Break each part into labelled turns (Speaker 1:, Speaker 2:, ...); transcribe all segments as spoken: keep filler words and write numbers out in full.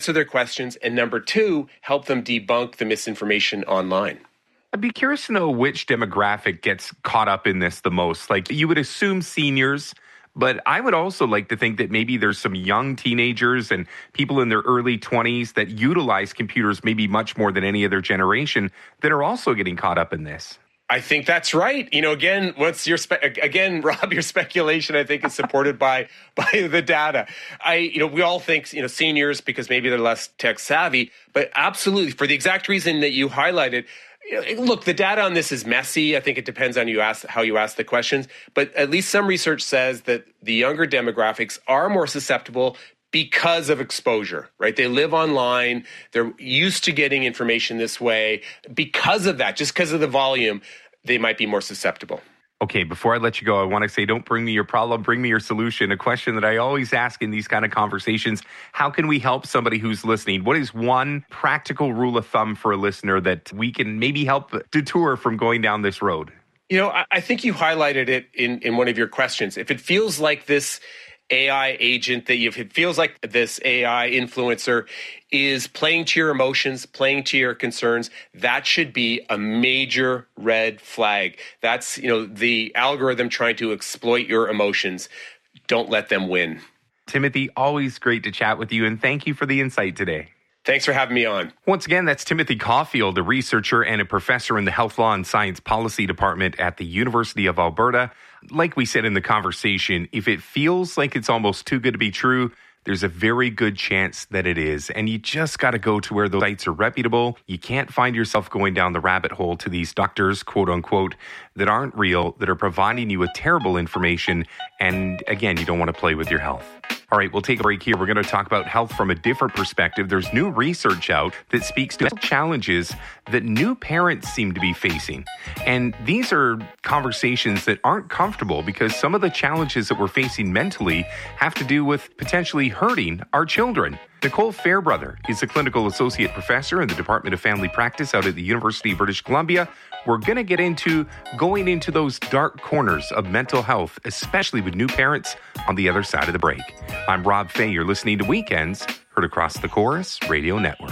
Speaker 1: answer their questions, and number two, help them debunk the misinformation online.
Speaker 2: I'd be curious to know which demographic gets caught up in this the most. Like, you would assume seniors, but I would also like to think that maybe there's some young teenagers and people in their early twenties that utilize computers maybe much more than any other generation that are also getting caught up in this.
Speaker 1: I think that's right. You know, again, once your spe- again, Rob, your speculation, I think, is supported by by the data. I, you know, we all think, you know, seniors because maybe they're less tech savvy, but absolutely for the exact reason that you highlighted. Look, the data on this is messy. I think it depends on you ask how you ask the questions. But at least some research says that the younger demographics are more susceptible because of exposure, right? They live online. They're used to getting information this way. Because of that, just because of the volume, they might be more susceptible.
Speaker 2: Okay, before I let you go, I want to say, don't bring me your problem, bring me your solution. A question that I always ask in these kind of conversations: how can we help somebody who's listening? What is one practical rule of thumb for a listener that we can maybe help detour from going down this road?
Speaker 1: You know, I think you highlighted it in, in one of your questions. If it feels like this A I agent that you, if it feels like this A I influencer is playing to your emotions, playing to your concerns, that should be a major red flag. That's, you know, the algorithm trying to exploit your emotions. Don't let them win.
Speaker 2: Timothy, always great to chat with you, and thank you for the insight today.
Speaker 1: Thanks for having me on.
Speaker 2: Once again, that's Timothy Caulfield, a researcher and a professor in the Health Law and Science Policy Department at the University of Alberta. Like we said in the conversation, if it feels like it's almost too good to be true, there's a very good chance that it is. And you just got to go to where those sites are reputable. You can't find yourself going down the rabbit hole to these doctors, quote unquote, that aren't real, that are providing you with terrible information. And again, you don't want to play with your health. All right, we'll take a break here. We're going to talk about health from a different perspective. There's new research out that speaks to challenges that new parents seem to be facing. And these are conversations that aren't comfortable because some of the challenges that we're facing mentally have to do with potentially hurting our children. Nicole Fairbrother is a clinical associate professor in the Department of Family Practice out at the University of British Columbia. We're going to get into going into those dark corners of mental health, especially with new parents, on the other side of the break. I'm Rob Fay. You're listening to Weekends, heard across the Chorus Radio Network.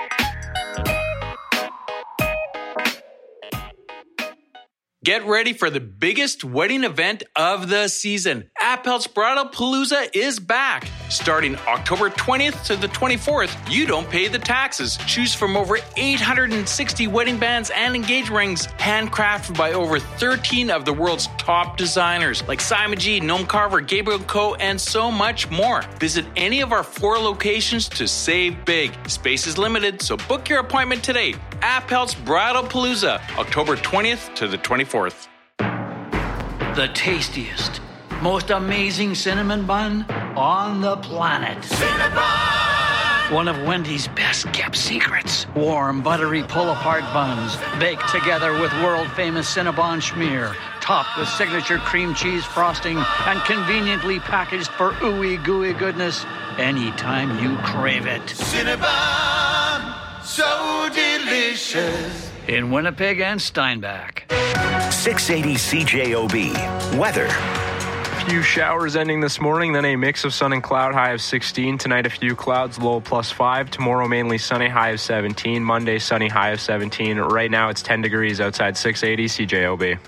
Speaker 3: Get ready for the biggest wedding event of the season. Appel's Bridal Palooza is back. Starting October twentieth to the twenty-fourth, you don't pay the taxes. Choose from over eight hundred sixty wedding bands and engagement rings, handcrafted by over thirteen of the world's top designers, like Simon G, Noam Carver, Gabriel Co., and so much more. Visit any of our four locations to save big. Space is limited, so book your appointment today. Appel's Bridal Palooza, October twentieth to the twenty-fourth.
Speaker 4: The tastiest, most amazing cinnamon bun on the planet. Cinnabon! One of Wendy's best-kept secrets. Warm, buttery pull-apart buns, baked together with world-famous Cinnabon schmear, topped with signature cream cheese frosting, and conveniently packaged for ooey gooey goodness anytime you crave it. Cinnabon, so delicious. In Winnipeg and Steinbach.
Speaker 5: six eighty C J O B. Weather.
Speaker 6: A few showers ending this morning, then a mix of sun and cloud, high of sixteen. Tonight, a few clouds, low plus five. Tomorrow, mainly sunny, high of seventeen. Monday, sunny, high of seventeen. Right now, it's ten degrees outside six eighty C J O B.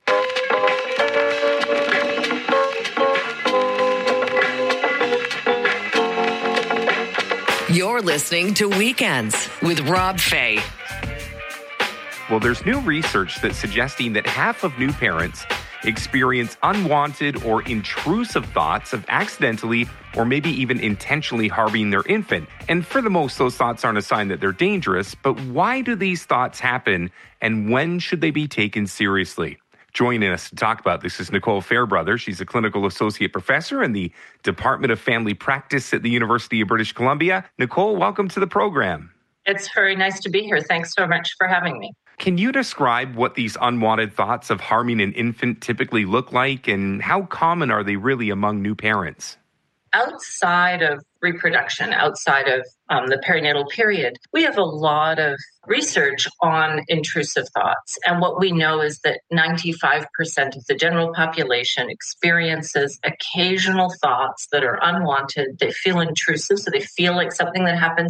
Speaker 7: You're listening to Weekends with Rob Fay.
Speaker 2: Well, there's new research that's suggesting that half of new parents experience unwanted or intrusive thoughts of accidentally or maybe even intentionally harming their infant. And for the most, those thoughts aren't a sign that they're dangerous. But why do these thoughts happen, and when should they be taken seriously? Joining us to talk about this is Nicole Fairbrother. She's a clinical associate professor in the Department of Family Practice at the University of British Columbia. Nicole, welcome to the program.
Speaker 8: It's very nice to be here. Thanks so much for having me.
Speaker 2: Can you describe what these unwanted thoughts of harming an infant typically look like, and how common are they really among new parents?
Speaker 8: Outside of reproduction, outside of um, the perinatal period, we have a lot of research on intrusive thoughts. And what we know is that ninety-five percent of the general population experiences occasional thoughts that are unwanted. They feel intrusive, so they feel like something that happens